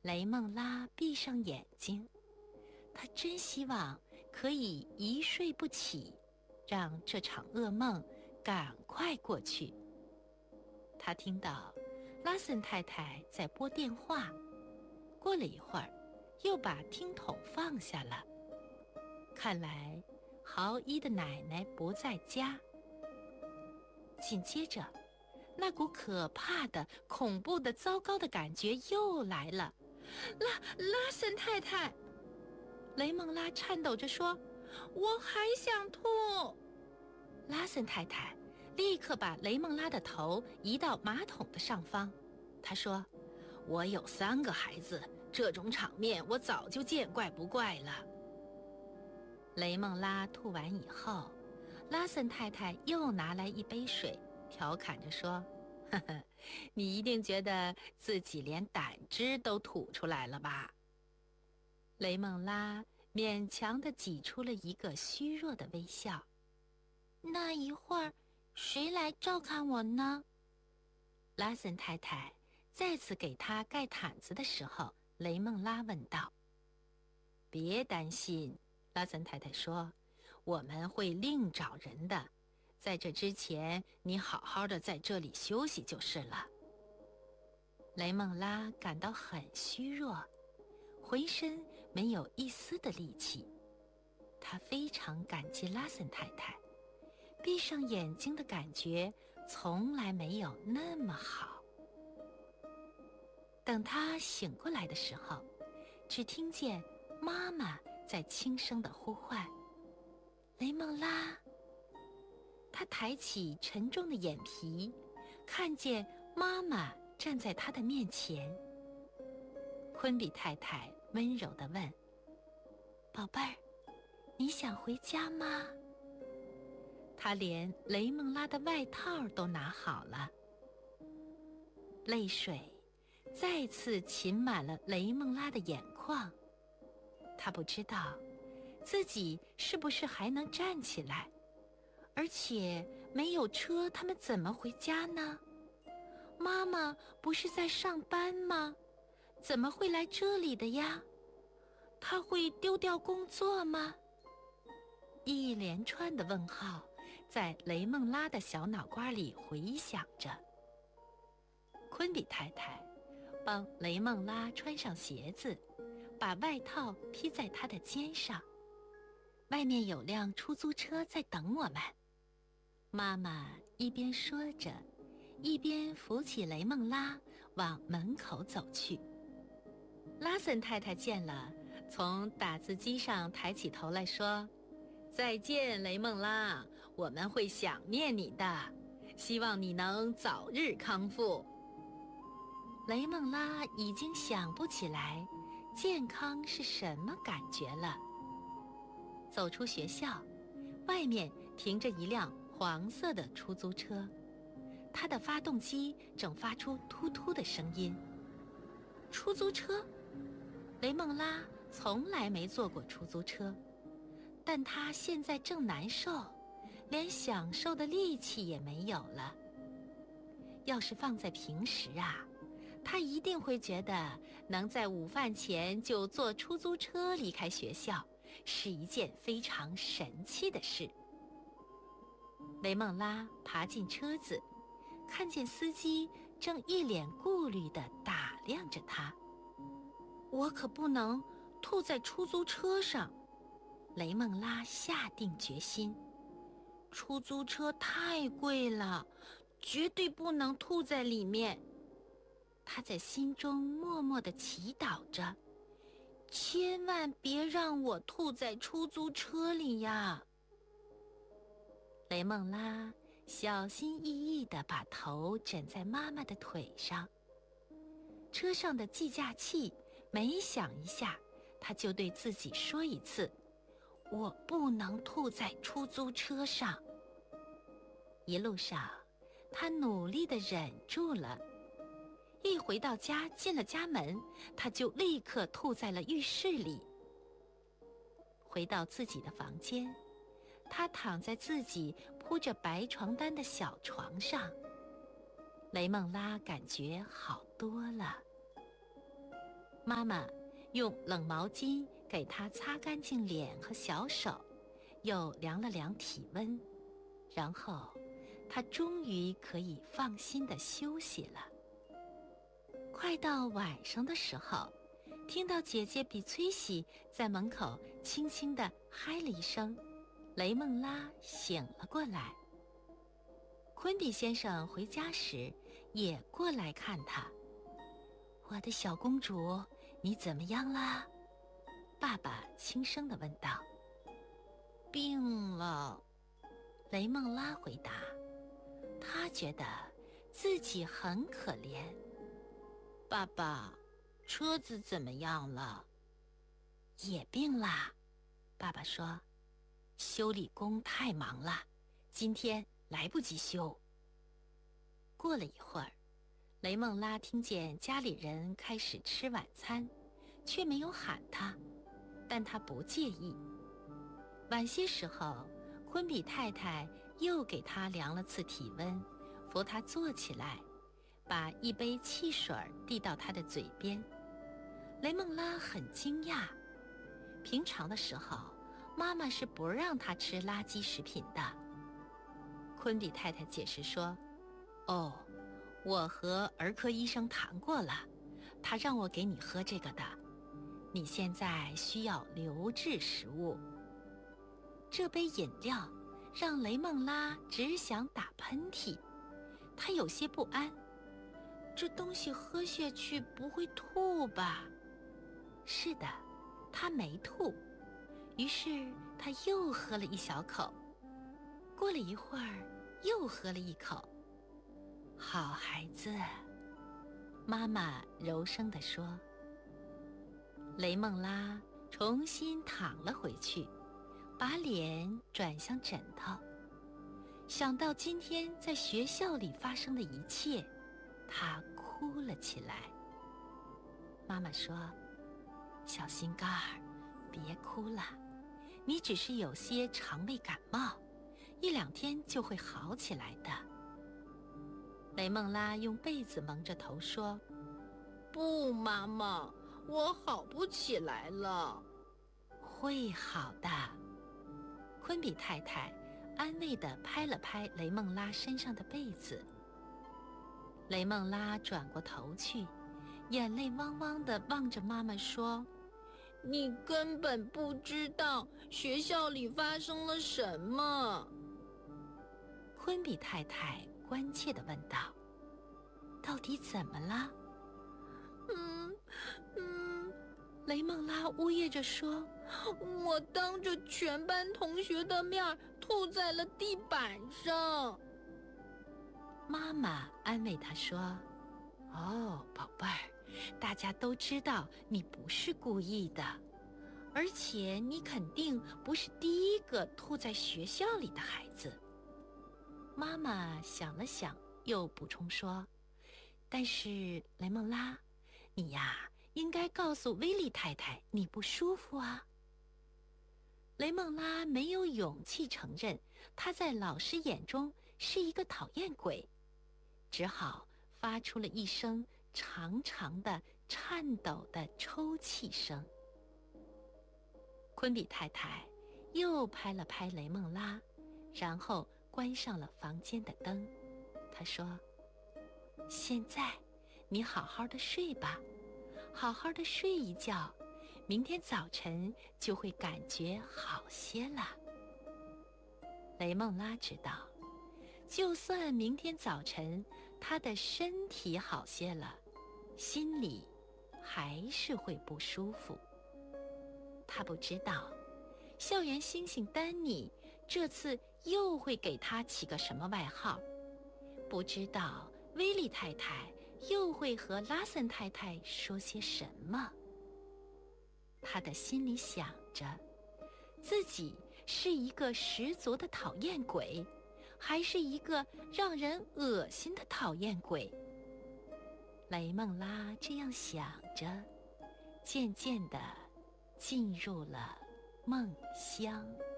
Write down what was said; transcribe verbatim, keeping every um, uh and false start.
雷梦拉闭上眼睛，她真希望可以一睡不起，让这场噩梦赶快过去。她听到拉森太太在拨电话，过了一会儿，又把听筒放下了。看来豪伊的奶奶不在家。紧接着，那股可怕的、恐怖的、糟糕的感觉又来了。拉拉森太太，雷蒙拉颤抖着说：“我还想吐。”拉森太太立刻把雷蒙拉的头移到马桶的上方。她说：“我有三个孩子，这种场面我早就见怪不怪了。”雷蒙拉吐完以后，拉森太太又拿来一杯水，调侃着说：“呵呵，你一定觉得自己连胆汁都吐出来了吧？”雷蒙拉勉强地挤出了一个虚弱的微笑。那一会儿，谁来照看我呢？拉森太太再次给他盖毯子的时候，雷蒙拉问道。别担心，拉森太太说，我们会另找人的。在这之前，你好好的在这里休息就是了。雷蒙拉感到很虚弱，浑身没有一丝的力气。他非常感激拉森太太，闭上眼睛的感觉从来没有那么好。等他醒过来的时候，只听见妈妈在轻声地呼唤：“雷蒙拉。”他抬起沉重的眼皮，看见妈妈站在他的面前。昆比太太温柔地问：“宝贝儿，你想回家吗？”他连雷蒙拉的外套都拿好了。泪水再次浸满了雷蒙拉的眼眶。他不知道自己是不是还能站起来，而且没有车，他们怎么回家呢？妈妈不是在上班吗？怎么会来这里的呀？她会丢掉工作吗？一连串的问号在雷蒙拉的小脑瓜里回响着。昆比太太帮雷蒙拉穿上鞋子，把外套披在她的肩上。外面有辆出租车在等我们。妈妈一边说着，一边扶起雷蒙拉往门口走去。拉森太太见了，从打字机上抬起头来说：“再见，雷蒙拉，我们会想念你的，希望你能早日康复。”雷蒙拉已经想不起来健康是什么感觉了。走出学校，外面停着一辆黄色的出租车，它的发动机正发出突突的声音。出租车？雷蒙拉从来没坐过出租车，但他现在正难受，连享受的力气也没有了。要是放在平时啊，他一定会觉得能在午饭前就坐出租车离开学校是一件非常神气的事。雷蒙拉爬进车子，看见司机正一脸顾虑地打量着他。我可不能吐在出租车上，雷蒙拉下定决心。出租车太贵了，绝对不能吐在里面。他在心中默默地祈祷着，千万别让我吐在出租车里呀。雷蒙拉小心翼翼地把头枕在妈妈的腿上。车上的计价器每响一下，他就对自己说一次：我不能吐在出租车上。一路上，他努力地忍住了。一回到家，进了家门，他就立刻吐在了浴室里。回到自己的房间，他躺在自己铺着白床单的小床上。雷蒙拉感觉好多了。 妈妈用冷毛巾给他擦干净脸和小手，又量了量体温，然后他终于可以放心地休息了。快到晚上的时候，听到姐姐比崔喜在门口轻轻地嗨了一声，雷梦拉醒了过来。昆比先生回家时也过来看他。我的小公主，你怎么样啦？爸爸轻声地问道。病了，雷梦拉回答。她觉得自己很可怜。爸爸，车子怎么样了？也病啦，爸爸说。修理工太忙了，今天来不及修。过了一会儿，雷梦拉听见家里人开始吃晚餐，却没有喊他，但他不介意。晚些时候，昆比太太又给他量了次体温，扶他坐起来，把一杯汽水递到他的嘴边。雷梦拉很惊讶，平常的时候，妈妈是不让他吃垃圾食品的。昆比太太解释说，哦，我和儿科医生谈过了，他让我给你喝这个的。你现在需要流质食物。这杯饮料让雷梦拉只想打喷嚏，她有些不安。这东西喝下去不会吐吧？是的，她没吐。于是她又喝了一小口，过了一会儿又喝了一口。好孩子，妈妈柔声地说。雷梦拉重新躺了回去，把脸转向枕头。想到今天在学校里发生的一切，她哭了起来。妈妈说，小心肝儿，别哭了，你只是有些肠胃感冒，一两天就会好起来的。雷梦拉用被子蒙着头说，不，妈妈，我好不起来了。会好的，昆比太太安慰地拍了拍雷梦拉身上的被子。雷梦拉转过头去，眼泪汪汪地望着妈妈说，你根本不知道学校里发生了什么。昆比太太关切地问道，到底怎么了？嗯嗯，雷梦拉呜咽着说，我当着全班同学的面吐在了地板上。妈妈安慰她说，哦，宝贝儿，大家都知道你不是故意的，而且你肯定不是第一个吐在学校里的孩子。妈妈想了想，又补充说，但是雷梦拉，你呀，应该告诉威利太太你不舒服啊。雷梦拉没有勇气承认她在老师眼中是一个讨厌鬼，只好发出了一声长长的颤抖的抽泣声。昆比太太又拍了拍雷梦拉，然后关上了房间的灯。她说，现在你好好的睡吧，好好的睡一觉，明天早晨就会感觉好些了。雷梦拉知道，就算明天早晨她的身体好些了，心里还是会不舒服。她不知道校园星星丹尼这次又会给她起个什么外号，不知道威利太太又会和拉森太太说些什么。她的心里想着，自己是一个十足的讨厌鬼，还是一个让人恶心的讨厌鬼。雷梦拉这样想着，渐渐地进入了梦乡。